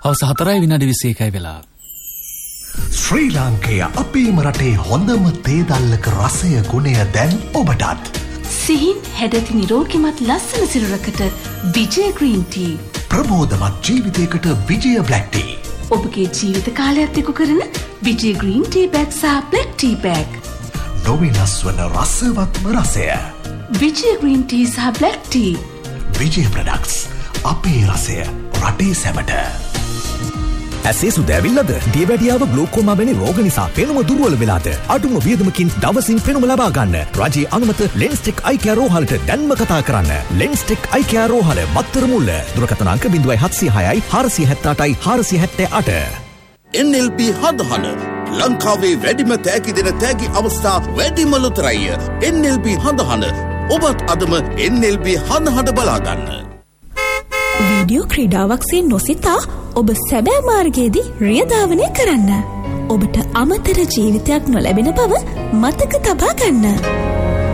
හවස 4:21 වෙලා. ශ්‍රී ලාංකේය අපේම රටේ හොඳම තේ දල්ලක රසය ගුණය දැන් ඔබටත්. සිහින් හැඩති නිරෝගිමත් ලස්සන සිරුරකට විජය ග්‍රීන් ටී. ප්‍රබෝධමත් ජීවිතයකට විජය බ්ලැක් ටී. ඔබගේ ජීවිත කාලයත් එක්ක කරන විජය ග්‍රීන් ටී බෑග් සහ බ්ලැක් ටී බෑග්. නොවෙනස් වන රසවත්ම රසය. විජය ග්‍රීන් ටී සහ බ්ලැක් ටී. විජය ප්‍රොඩක්ට්ස්. අපේ රසය රටේ සැමට. ඇසේ සුදැවිල්ලද දියවැඩියාව ග්ලූකෝමා වැනි රෝග නිසා පෙනුම දුර්වල වෙලාද අඩුම වියදමකින් දවසින් පෙනුම ලබා ගන්න රජයේ අනුමත ලෙන්ස්ටෙක් අයි කෙයා රෝහලට දැන්ම කතා කරන්න. ලෙන්ස්ටෙක් අයි කෙයා රෝහල මත්තර මුල්ල දුරකථන අංක 0706 478 478. NLB හදහන ලංකාවේ වැඩිම තෑගි දෙන තෑගි අවස්ථා වැඩිම ලොතරැය. NLB හදහන ඔබත් අදම NLB හදහන බලාගන්න. වීඩියෝ ක්‍රීඩාවක්සේ නොසිතා ඔබ සැබෑ මාර්ගයේදී රියධාවනය කරන්න. ඔබට අමතර ජීවිතයක් නොලැබෙන බව මතක තබා ගන්න.